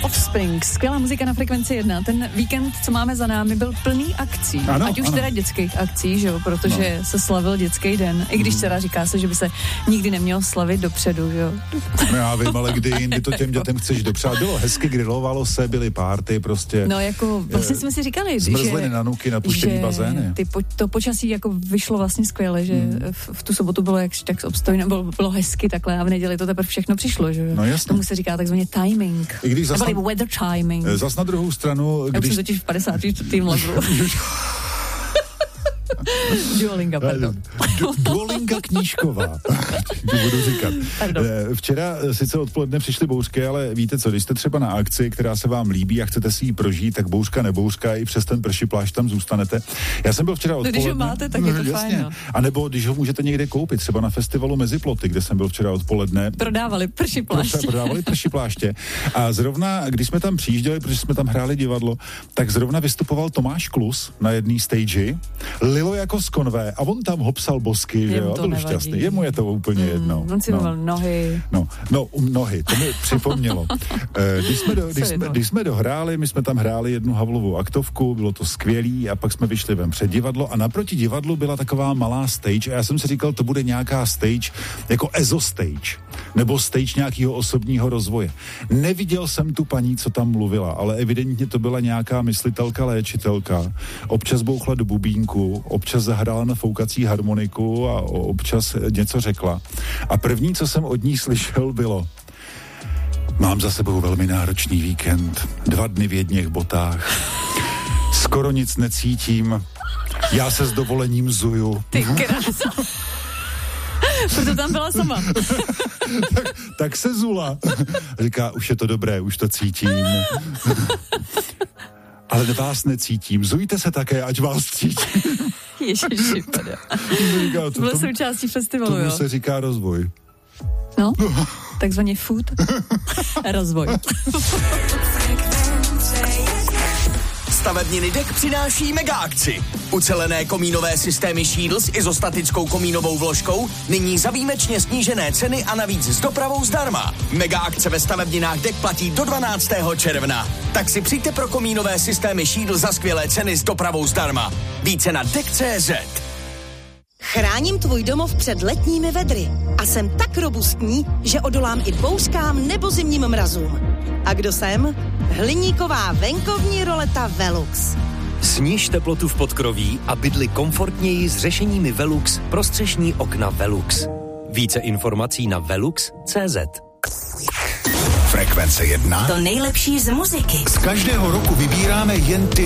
Offspring, skvělá muzika na Frekvenci 1. Ten víkend, co máme za námi, byl plný akcí. Ano, ať už ano. teda dětských akcí, že jo, protože se slavil dětský den. I když teda říká se, že by se nikdy nemělo slavit dopředu, že jo. No já vím, ale kdy jindy to těm dětem chceš dopřát. Bylo hezky, grilovalo se, byly párty prostě. No jako, vlastně jsme si říkali, zmrzliny že na nuky, napuštěný bazény. To počasí jako vyšlo vlastně skvěle, že v tu sobotu bylo tak obstojné, bylo hezky takhle a v neděli to teprve všechno přišlo, že jo. No jasně. Tomu se říká takzvaně timing. I když Nebo weather timing. Zas na druhou stranu, Já už jsem totiž v 54. levelu. Duolinga, pardon. Duolinga knížková. Budu říkat. Včera sice odpoledne přišly bouřky, ale víte co, když jste třeba na akci, která se vám líbí a chcete si ji prožít, tak bouřka nebouřka, i přes ten prší plášť tam zůstanete. Já jsem byl včera odpoledne. Když ho máte, tak je to fajn. No. A nebo když ho můžete někde koupit, třeba na festivalu Meziploty, kde jsem byl včera odpoledne. Prodávali prší pláště. A zrovna, když jsme tam přijížděli, protože jsme tam hráli divadlo, tak zrovna vystupoval Tomáš Klus na jedné stage. Lilo jako z konvé a on tam hopsal bosky, že jo, byl šťastný. Jemu je to úplně jedno. On si mluvil nohy. Nohy, to mi připomnělo. Když jsme dohráli, my jsme tam hráli jednu Havlovou aktovku, bylo to skvělý a pak jsme vyšli ven před divadlo a naproti divadlu byla taková malá stage a já jsem si říkal, to bude nějaká stage jako EZO stage, nebo stage nějakého osobního rozvoje. Neviděl jsem tu paní, co tam mluvila, ale evidentně to byla nějaká myslitelka, léčitelka. Občas bouchla do bubínku, občas zahrála na foukací harmoniku a občas něco řekla. A první, co jsem od ní slyšel, bylo: mám za sebou velmi náročný víkend, 2 dny v jedněch botách, skoro nic necítím, já se s dovolením zuju. Ty krása. Proto tam byla sama. tak se zula. Říká, už je to dobré, už to cítím. Ale vás necítím, zujte se také, ať vás cítím. Ježiši, to bylo součástí festivalu, tomu se říká rozvoj. No, takzvaně food. Rozvoj. Stavebniny DEK přináší mega akci. Ucelené komínové systémy Shield s izostatickou komínovou vložkou nyní za výjimečně snížené ceny a navíc s dopravou zdarma. Mega akce ve stavebninách DEK platí do 12. června. Tak si přijďte pro komínové systémy Shield za skvělé ceny s dopravou zdarma. Více na DEK.cz. Chráním tvůj domov před letními vedry a jsem tak robustní, že odolám i bouřkám nebo zimním mrazům. A kdo jsem? Hliníková venkovní roleta Velux. Sníž teplotu v podkroví a bydli komfortněji s řešeními Velux pro střešní okna Velux. Více informací na velux.cz. Frekvence 1. To nejlepší z muziky. Z každého roku vybíráme jen ty